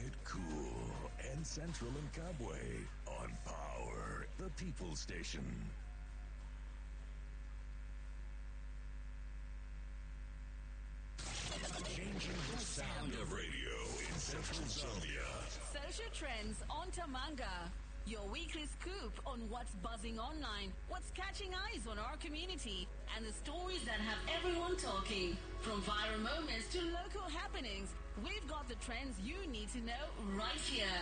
it cool and central in Kabwe on Power, the People Station. Changing the sound of radio in Central Zambia. Social trends on Tamanga. Your weekly scoop on what's buzzing online, what's catching eyes on our community, and the stories that have everyone talking. From viral moments to local happenings, we've got the trends you need to know right here.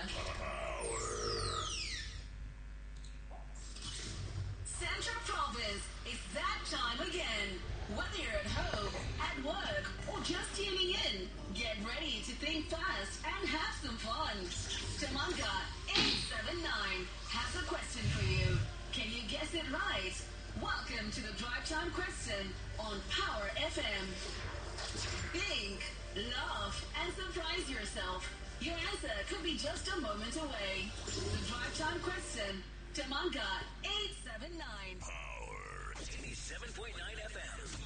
Central Province, it's that time again. Whether you're at home, at work, or just tuning in, get ready to think fast and have some fun. Tamanga 879 has a question for you. Can you guess it right? Welcome to the Drive Time Question on Power FM. Think, laugh, and surprise yourself. Your answer could be just a moment away. The Drive Time Question, Tamanga 879. Power 87.9 FM.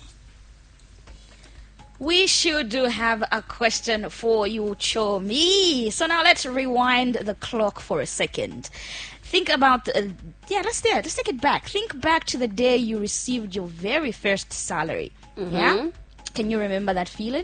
We should do have a question for you, Chomi. So now let's rewind the clock for a second. Think about, let's take it back. Think back to the day you received your very first salary. Mm-hmm. Yeah? Can you remember that feeling?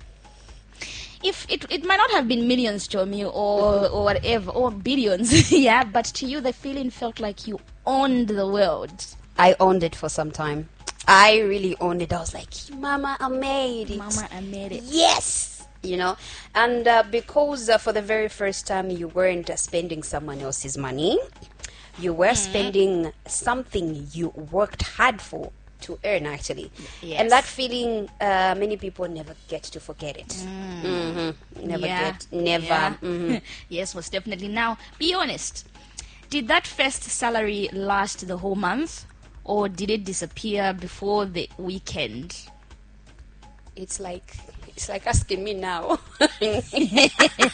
If it might not have been millions, Chomi, or whatever, or billions, yeah, but to you the feeling felt like you owned the world. I owned it for some time. I really owned it. I was like, Mama, I made it. Mama, I made it. Yes! You know, and because for the very first time you weren't spending someone else's money, you were spending something you worked hard for to earn, actually. Yes. And that feeling, many people never get to forget it. Never. Yeah. Mhm. Yes, most definitely. Now, be honest. Did that first salary last the whole month, or did it disappear before the weekend? It's like asking me now. Okay,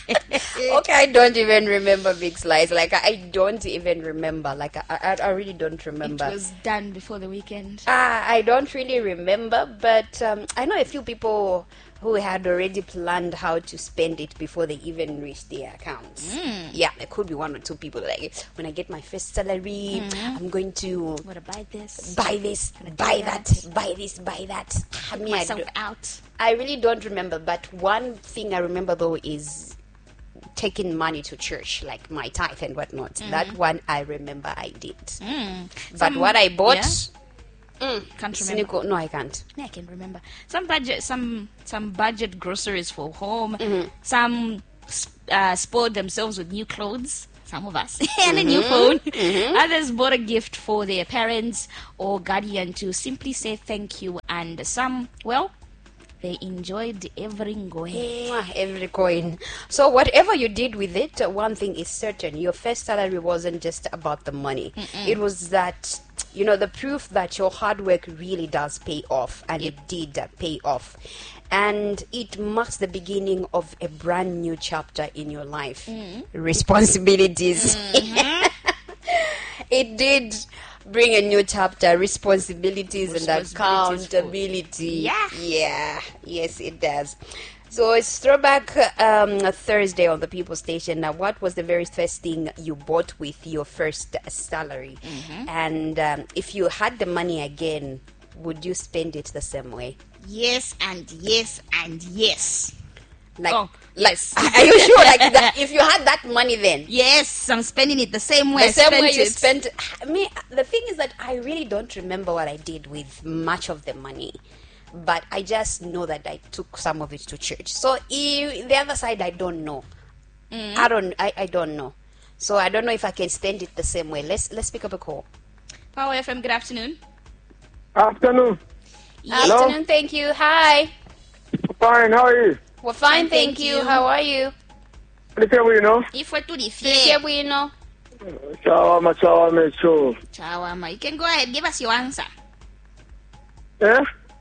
I don't even remember Big Slice. Like, I don't even remember. Like, I really don't remember. It was done before the weekend. I don't really remember, but I know a few people who had already planned how to spend it before they even reached their accounts. Yeah, there could be one or two people like, when I get my first salary, I'm going to I'm gonna buy this. buy this, buy that, buy this, buy that. I mean, Myself out. I really don't remember, but one thing I remember though is taking money to church, like my tithe and whatnot. That one I remember I did. But what I bought, Can't remember. no, I can't. Yeah, I can remember. Some budget groceries for home. Some spoiled themselves with new clothes. Some of us and a new phone. Others bought a gift for their parents or guardian to simply say thank you. And some, well, they enjoyed every going. Every coin. So whatever you did with it, one thing is certain: your first salary wasn't just about the money. It was that, you know, the proof that your hard work really does pay off, and it did pay off. And it marks the beginning of a brand new chapter in your life. Responsibilities. It did bring a new chapter, responsibilities and accountability. Yes, it does. So it's Throwback Thursday on the People Station. Now, what was the very first thing you bought with your first salary? And if you had the money again, would you spend it the same way? Yes, and yes, and yes. Like, yes. Are you sure? Like that, if you had that money then? Yes, I'm spending it the same way. The same way you spent. I mean, the thing is that I really don't remember what I did with much of the money, but I just know that I took some of it to church. So the other side, I don't know. I don't know. So I don't know if I can spend it the same way. Let's pick up a call. Power FM, good afternoon. Afternoon. Afternoon, thank you. Hi. Fine, how are you? We're fine, thank you. How are you? If we're to the Yeah, we know. Chawama, you can go ahead, give us your answer. Eh?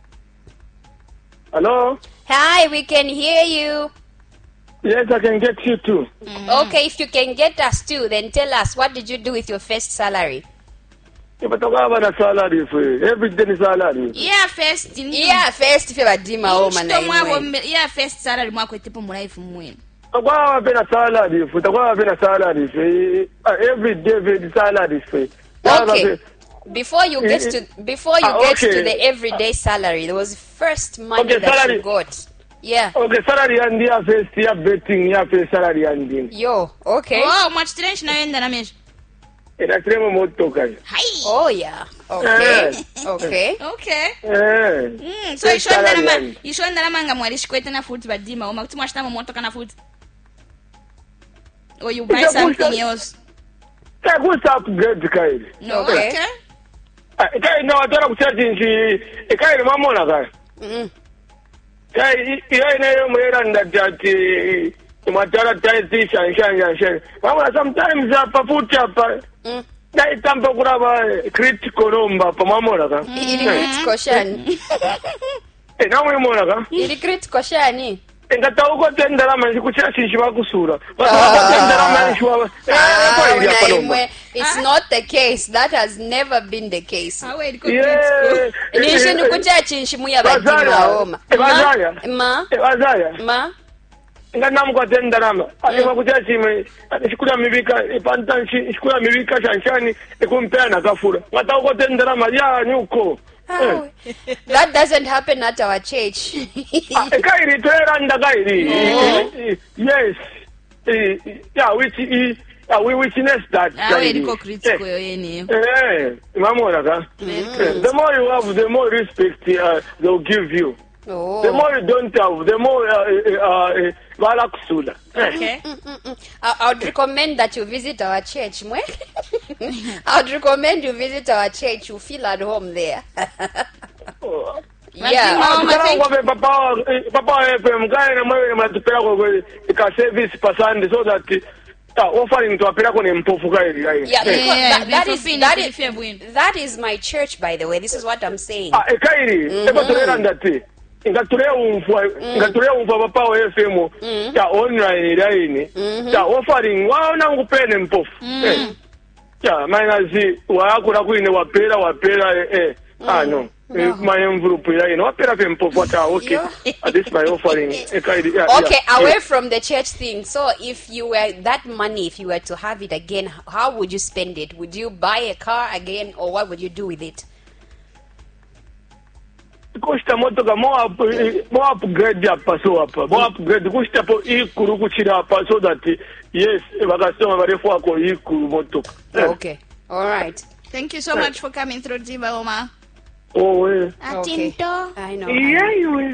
Hello? Hi, we can hear you. Yes, I can get you too. Okay, if you can get us too, then tell us, what did you do with your first salary? But about a salary for you. Every day is salary. Yeah, first. Yeah, first if you have a dima home and Yeah, first salary mwako etipo mu life mwenu. Takwa pena salary ife. Takwa pena salary ife. Every day the salary ife. Okay. Before you get to the everyday salary, there was first money that salary. you got. Yeah. Okay, salary and ya first ya betting ya first salary and Yo, okay. Oh, much tension na yenda na mesh. ina tremo motoka. Hi. Oh yeah. Okay. Okay. Okay. So ishonda na manga mwalishi kwete na food badima uma kuti mwashita motoka na food. Or you buy something else. What's upgrade Kairi? Okay. Kairi na watara kuchaji nchi. Kairi mamona Kairi. Kairi ina yo mwera ndati matara taiti shanshan. Mamona sometimes pafuta pa. Dai tampo kuraba critical romba pa mamona ka. Ili critical shani. Na mwimona ka. Ili critical shani. Ngata uko tendera manzi kuchashi bakusura. It's not the case. That has never been the case. Yeah. Nishindu kuchachi nshimuya badima homa. Ma. Ngana mko tendera ma. Alima kuchachi me shikula mibika pantanshi shikula mibika shanshani ekumpea na kafura. Ngata uko tendera ma ya nyuko. That doesn't happen at our church. Kairi teranda kairi. Yes. Yeah, which we witness that. Mamona ka. The more you have, the more respect they'll give you. Oh. The more you don't have, the more valakusula. Okay. I would recommend that you visit our church, I would recommend you visit our church. You feel at home there. Yeah. Papa FM guy na mwe matupela kwa service pasande so that offering to apela kwa mpofu kairi. Yeah, that is my church, by the way. This is what I'm saying. Kairi, eko tulera ndati. Ngatulea umfa papa wa FM ya online line ya offering waona ngupene mpofu ya mainazi wakula kuine wapela no my envelope line wapela pe mpofu ata okay this my offering okay, away from the church thing. So if you were that money, if you were to have it again, how would you spend it? Would you buy a car again, or what would you do with it? Kushita motoka mo upgrade apa so apa mo upgrade kushita po ikuru kuchira apa so that yes bakasema barefu ako ikuru motoka. Okay, all right. Thank you so much for coming through, Diva Oma. Oh okay. I know. Yeah, you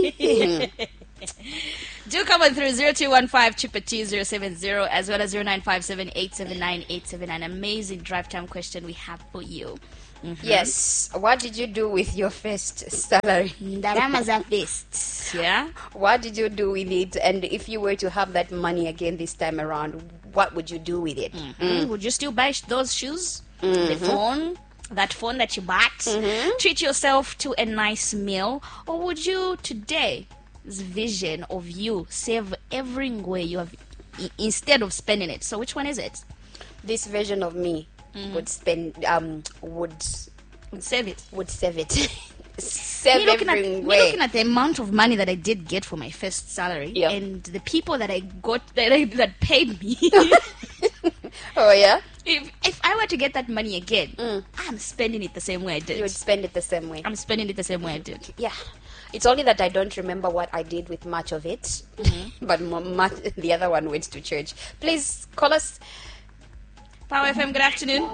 Do come on through 0215-070 as well as 0957-879-879. Amazing drive time question we have for you. Yes. What did you do with your first salary? Ndaramaza first. Yeah. What did you do with it? And if you were to have that money again this time around, what would you do with it? Would you still buy those shoes? The phone? That phone that you bought? Treat yourself to a nice meal? Or would you today's vision of you save every way you have instead of spending it? So which one is it? This version of me would spend would save it. Save every way. Looking at the amount of money that I did get for my first salary and the people that I got that paid me. Oh yeah. If I were to get that money again, I'm spending it the same way I did. You would spend it the same way. I'm spending it the same way I did. Yeah. It's only that I don't remember what I did with much of it, but the other one went to church. Please call us. Power FM, good afternoon.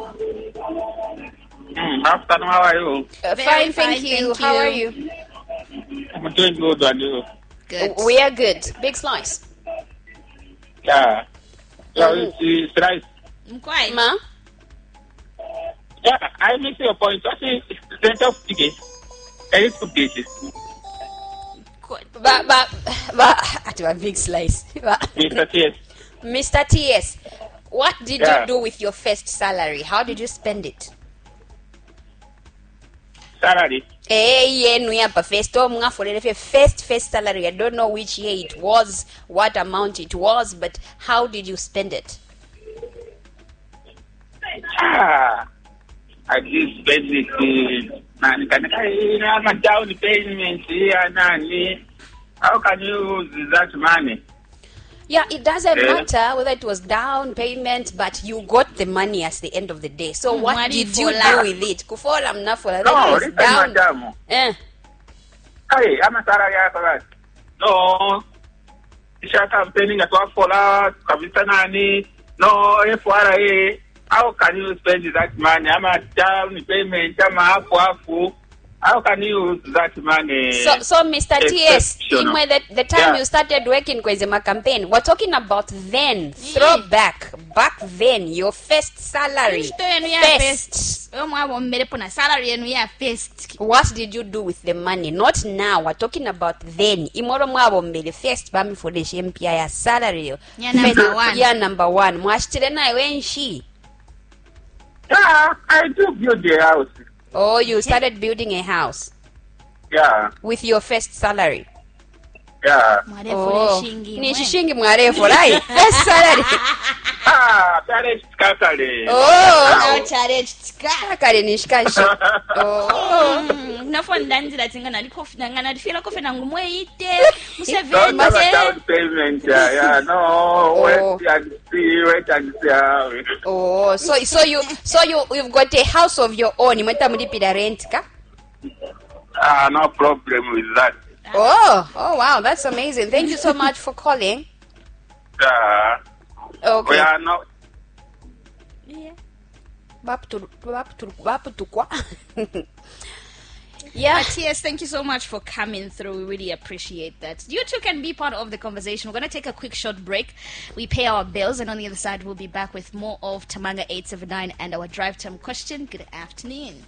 Afternoon, how are you? Fine, thank you. How are you? I'm doing good, and you? Good. We are good. Big slice. Yeah. It's right. Mkwai. Ma? Yeah, I miss your point. What is the center of ticket? Any two places? But, a big slice. Mr. T.S. Mr. T.S., what did you do with your first salary? How did you spend it? Salary? First salary. I don't know which year it was, what amount it was, but how did you spend it? I did spend it. Down payment here. How can you use that money? Yeah, it doesn't matter whether it was down payment, but you got the money at the end of the day. So what did you do with it? Kufola mnafola. No, That is down. madam. Eh. Hey, I'm a salary for that. No. Isha campaigning at work for that. Kavitanani. No, FRA. How can you spend that money? I'm a down payment. I'm a wafu. How can you use that money? So Mr. TS, in the time Yeah. you started working Kwezema campaign, we're talking about then, throwback, back then, your first salary. First. What did you do with the money? Not now, we're talking about then. Imoro mwabombele first bami for the MPI salary. Yeah, number one. Yeah, number one. Mwashitile na wenshi. Yeah, I do build the house. Oh, you started building a house Yeah, with your first salary. yeah. Oh, ni shishingi mwarefu, right? First salary. Parents kakale. Oh, kakale ni shikashi. Oh, nafondanzira tinga nalifila kofe nangu mweite Don't have a down payment. Yeah, no. Oh. Wait and see. oh, so you've got a house of your own. Mweta mulipida rent ka? No problem with that. Oh, wow, that's amazing. Thank you so much for calling. Okay. We are not. Yeah. But yes, thank you so much for coming through. We really appreciate that. You too can be part of the conversation. We're going to take a quick short break. We pay our bills, and on the other side, we'll be back with more of Tamanga 879 and our drive time question. Good afternoon.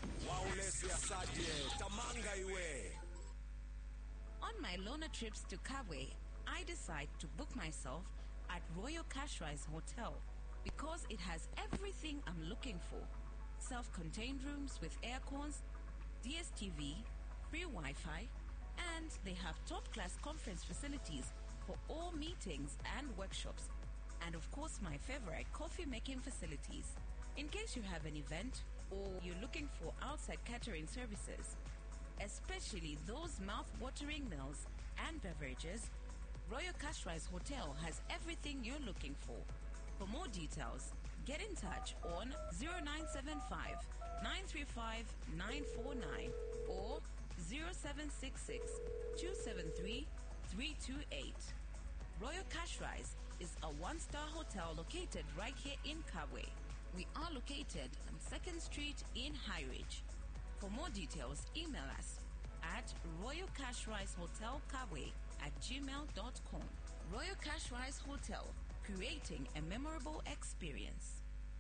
On my loner trips to Kabwe, I decide to book myself at Royal Cashrise Hotel because it has everything I'm looking for. Self-contained rooms with air cons, DSTV, free Wi-Fi, and they have top-class conference facilities for all meetings and workshops. And of course, my favorite, coffee-making facilities. In case you have an event or you're looking for outside catering services, especially those mouth-watering meals and beverages, Royal Cashrise Hotel has everything you're looking for. For more details, get in touch on 0975 935 949 or 0766 273 328. Royal Cashrise is a one-star hotel located right here in Kabwe. We are located on 2nd Street in High Ridge. For more details, email us at royalcashrisehotelkabwe@gmail.com. Royal Cashrise Hotel, creating a memorable experience.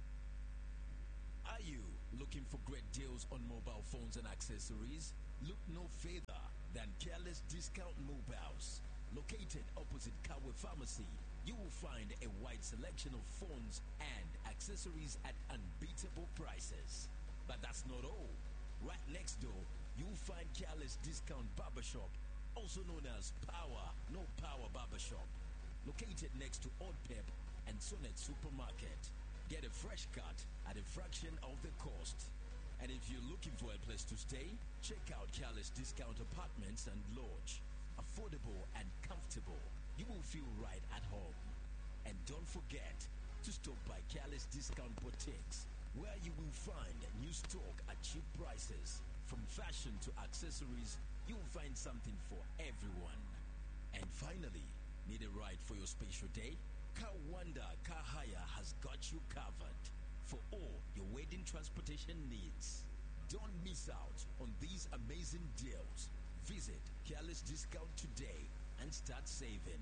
Are you looking for great deals on mobile phones and accessories? Look no further than Careless Discount Mobiles. Located opposite Kawe Pharmacy, you will find a wide selection of phones and accessories at unbeatable prices. But that's not all. Right next door, you'll find Careless Discount Barbershop, also known as Power No Power Barbershop. Located next to Odd Pep and Sonnet Supermarket. Get a fresh cut at a fraction of the cost. And if you're looking for a place to stay, check out Careless Discount Apartments and Lodge. Affordable and comfortable. You will feel right at home. And don't forget to stop by Careless Discount Boutiques, where you will find new stock at cheap prices. From fashion to accessories, you will find something for everyone. And finally, need a ride for your special day? Kawanda Car Hire has got you covered for all your wedding transportation needs. Don't miss out on these amazing deals. Visit Careless Discount today and start saving.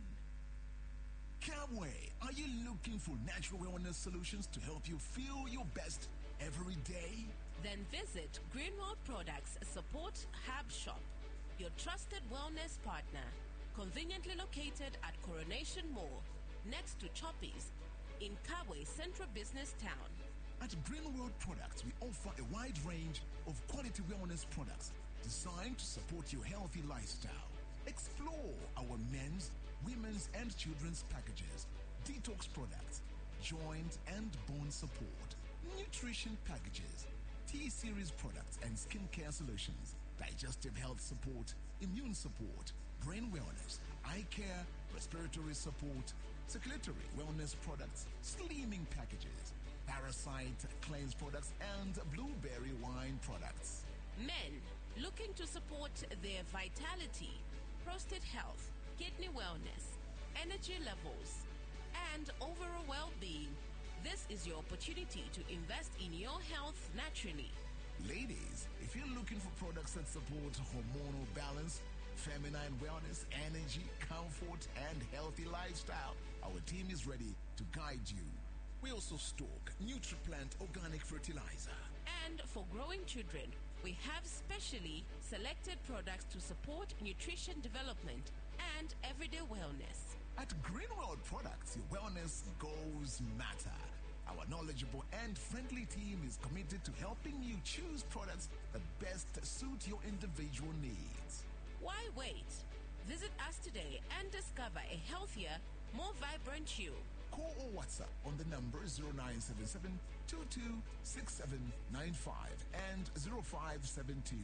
Camway, are you looking for natural wellness solutions to help you feel your best every day? Then visit Greenworld Products Support Hub Shop, your trusted wellness partner, conveniently located at Coronation Mall, next to Choppies, in Kabwe Central Business Town. At Greenworld Products, we offer a wide range of quality wellness products designed to support your healthy lifestyle. Explore our men's, women's, and children's packages, detox products, joint and bone support, nutrition packages, T-series products and skincare solutions, digestive health support, immune support, brain wellness, eye care, respiratory support, circulatory wellness products, slimming packages, parasite cleanse products, and blueberry wine products. Men looking to support their vitality, prostate health, kidney wellness, energy levels, and overall well-being. This is your opportunity to invest in your health naturally. Ladies, if you're looking for products that support hormonal balance, feminine wellness, energy, comfort, and healthy lifestyle, our team is ready to guide you. We also stock NutriPlant organic fertilizer. And for growing children, we have specially selected products to support nutrition development and everyday wellness. At Greenworld Products, your wellness goals matter. Our knowledgeable and friendly team is committed to helping you choose products that best suit your individual needs. Why wait? Visit us today and discover a healthier, more vibrant you. Call or WhatsApp on the number 0977 226795 and 0572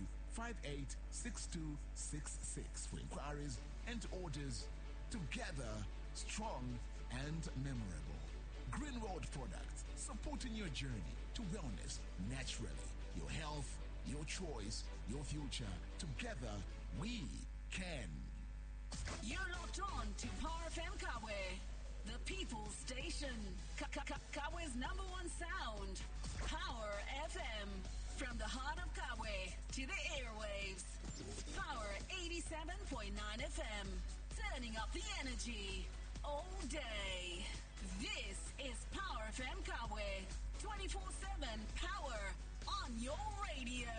586266 for inquiries and orders. Together, strong and memorable. Greenworld Products, supporting your journey to wellness naturally. Your health, your choice, your future. Together, we can. You're locked on to Power FM Kawe, the people's station. Kawe's number one sound. Power FM. From the heart of Kawe to the airwaves. Power 87.9 FM. Turning up the energy all day. This is Power FM Kawe. 24/7 power on your radio.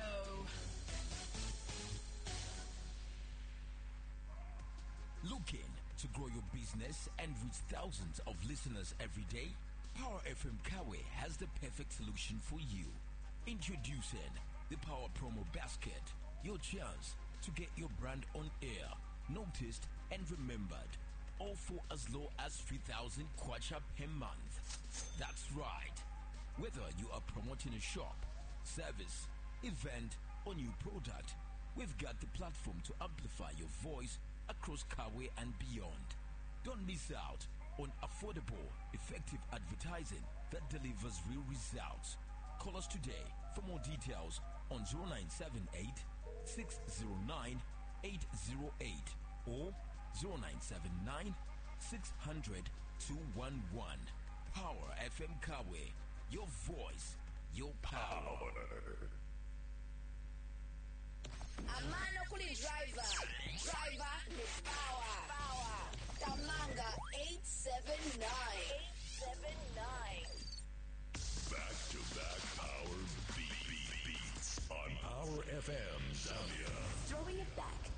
Looking to grow your business and reach thousands of listeners every day? Power FM Kawe has the perfect solution for you. Introducing the Power Promo Basket, your chance to get your brand on air, noticed and remembered, all for as low as 3,000 kwacha per month. That's right. Whether you are promoting a shop, service, event, or new product, we've got the platform to amplify your voice across Kawe and beyond. Don't miss out on affordable, effective advertising that delivers real results. Call us today for more details on 0978 609 808 or 0979 600 211. Power FM Kawe. Your voice, your power. Amano kuli driver. Driver is power. Tamanga 879. Back-to-back power beats on Power FM Zambia. Throwing it back